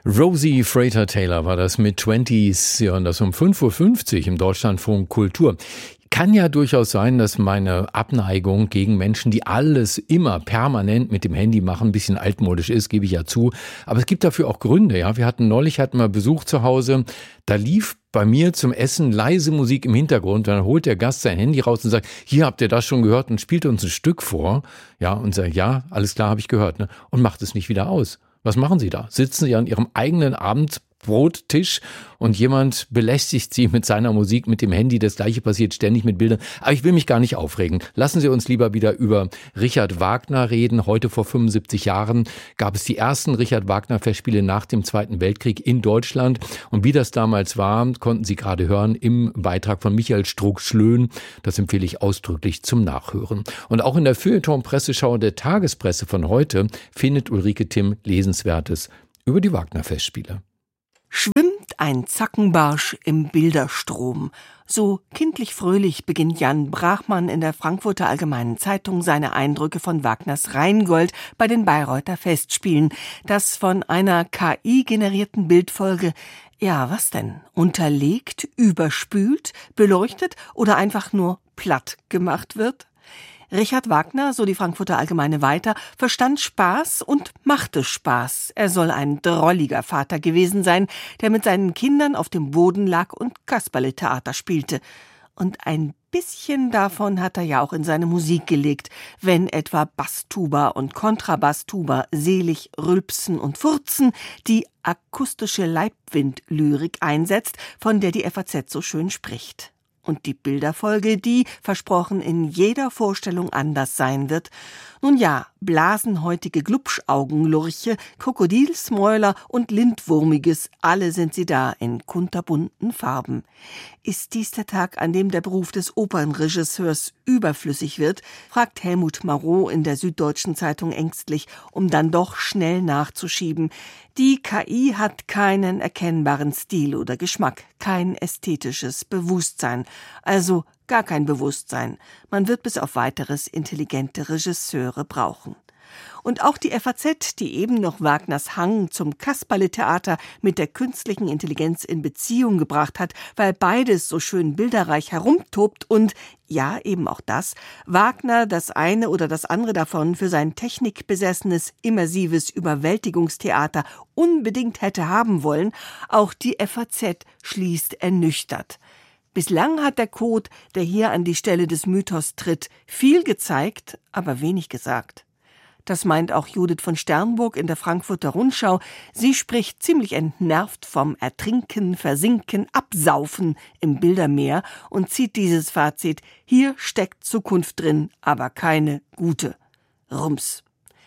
Rosie Frater-Taylor war das mit 20s, ja, und das um 5:50 Uhr im Deutschlandfunk Kultur. Kann ja durchaus sein, dass meine Abneigung gegen Menschen, die alles immer permanent mit dem Handy machen, ein bisschen altmodisch ist, gebe ich ja zu. Aber es gibt dafür auch Gründe, ja. Neulich hatten wir Besuch zu Hause, da lief bei mir zum Essen leise Musik im Hintergrund. Dann holt der Gast sein Handy raus und sagt, hier, habt ihr das schon gehört? Und spielt uns ein Stück vor. Ja, und sagt, ja, alles klar, habe ich gehört, ne? Und macht es nicht wieder aus. Was machen Sie da? Sitzen Sie an Ihrem eigenen Abendbrottisch und jemand belästigt Sie mit seiner Musik, mit dem Handy. Das Gleiche passiert ständig mit Bildern. Aber ich will mich gar nicht aufregen. Lassen Sie uns lieber wieder über Richard Wagner reden. Heute vor 75 Jahren gab es die ersten Richard Wagner Festspiele nach dem Zweiten Weltkrieg in Deutschland. Und wie das damals war, konnten Sie gerade hören im Beitrag von Michael Strunk-Schlön. Das empfehle ich ausdrücklich zum Nachhören. Und auch in der Feuilleton-Presseschau der Tagespresse von heute findet Ulrike Timm Lesenswertes über die Wagner-Festspiele. Schwimmt ein Zackenbarsch im Bilderstrom. So kindlich fröhlich beginnt Jan Brachmann in der Frankfurter Allgemeinen Zeitung seine Eindrücke von Wagners Rheingold bei den Bayreuther Festspielen, das von einer KI-generierten Bildfolge, ja, was denn, unterlegt, überspült, beleuchtet oder einfach nur platt gemacht wird? Richard Wagner, so die Frankfurter Allgemeine weiter, verstand Spaß und machte Spaß. Er soll ein drolliger Vater gewesen sein, der mit seinen Kindern auf dem Boden lag und Kasperletheater spielte. Und ein bisschen davon hat er ja auch in seine Musik gelegt, wenn etwa Basstuba und Kontrabasstuba selig rülpsen und furzen, die akustische Leibwindlyrik einsetzt, von der die FAZ so schön spricht. Und die Bilderfolge, die, versprochen, in jeder Vorstellung anders sein wird. Nun ja, blasenhäutige Glubschaugenlurche, Krokodilsmäuler und Lindwurmiges, alle sind sie da in kunterbunten Farben. Ist dies der Tag, an dem der Beruf des Opernregisseurs überflüssig wird, fragt Helmut Marot in der Süddeutschen Zeitung ängstlich, um dann doch schnell nachzuschieben. Die KI hat keinen erkennbaren Stil oder Geschmack, kein ästhetisches Bewusstsein, also gar kein Bewusstsein. Man wird bis auf weiteres intelligente Regisseure brauchen. Und auch die FAZ, die eben noch Wagners Hang zum Kasperletheater mit der künstlichen Intelligenz in Beziehung gebracht hat, weil beides so schön bilderreich herumtobt und, ja, eben auch das, Wagner das eine oder das andere davon für sein technikbesessenes, immersives Überwältigungstheater unbedingt hätte haben wollen, auch die FAZ schließt ernüchtert. Bislang hat der Code, der hier an die Stelle des Mythos tritt, viel gezeigt, aber wenig gesagt. Das meint auch Judith von Sternburg in der Frankfurter Rundschau. Sie spricht ziemlich entnervt vom Ertrinken, Versinken, Absaufen im Bildermeer und zieht dieses Fazit: Hier steckt Zukunft drin, aber keine gute. Rums.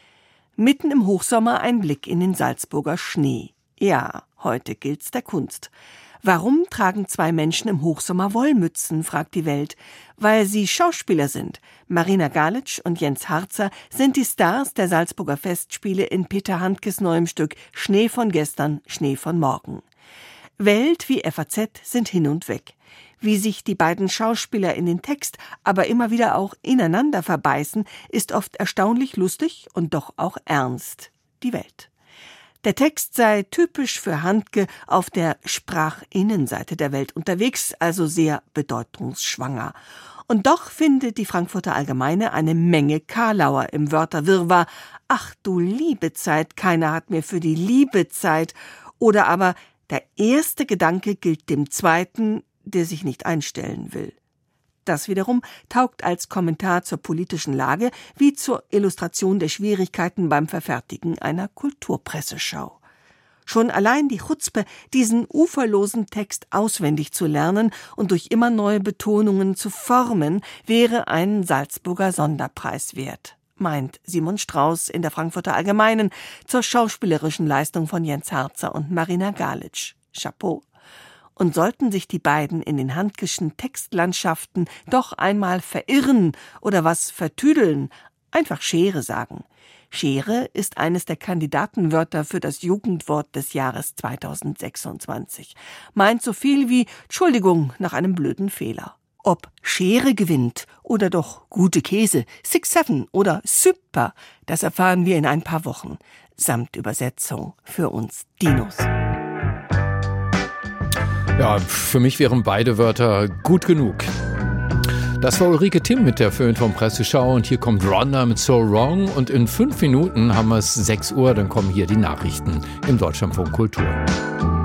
Mitten im Hochsommer ein Blick in den Salzburger Schnee. Ja, heute gilt's der Kunst. Warum tragen zwei Menschen im Hochsommer Wollmützen, fragt die Welt. Weil sie Schauspieler sind. Marina Galitsch und Jens Harzer sind die Stars der Salzburger Festspiele in Peter Handkes neuem Stück Schnee von gestern, Schnee von morgen. Welt wie FAZ sind hin und weg. Wie sich die beiden Schauspieler in den Text, aber immer wieder auch ineinander verbeißen, ist oft erstaunlich lustig und doch auch ernst. Die Welt. Der Text sei typisch für Handke auf der Sprachinnenseite der Welt unterwegs, also sehr bedeutungsschwanger. Und doch findet die Frankfurter Allgemeine eine Menge Karlauer im Wörterwirrwarr. Ach du liebe Zeit, keiner hat mir für die Liebe Zeit. Oder aber der erste Gedanke gilt dem zweiten, der sich nicht einstellen will. Das wiederum taugt als Kommentar zur politischen Lage wie zur Illustration der Schwierigkeiten beim Verfertigen einer Kulturpresseschau. Schon allein die Chutzpe, diesen uferlosen Text auswendig zu lernen und durch immer neue Betonungen zu formen, wäre ein Salzburger Sonderpreis wert, meint Simon Strauß in der Frankfurter Allgemeinen zur schauspielerischen Leistung von Jens Harzer und Marina Galitsch. Chapeau. Und sollten sich die beiden in den Handkeschen Textlandschaften doch einmal verirren oder was vertüdeln, einfach Schere sagen. Schere ist eines der Kandidatenwörter für das Jugendwort des Jahres 2026. Meint so viel wie Entschuldigung nach einem blöden Fehler. Ob Schere gewinnt oder doch gute Käse, 6-7 oder Super, das erfahren wir in ein paar Wochen. samt Übersetzung für uns Dinos. Ja, für mich wären beide Wörter gut genug. Das war Ulrike Timm mit der Feuilleton Presseschau und hier kommt Rhonda mit So Wrong und in 5 Minuten haben wir es 6 Uhr, dann kommen hier die Nachrichten im Deutschlandfunk Kultur.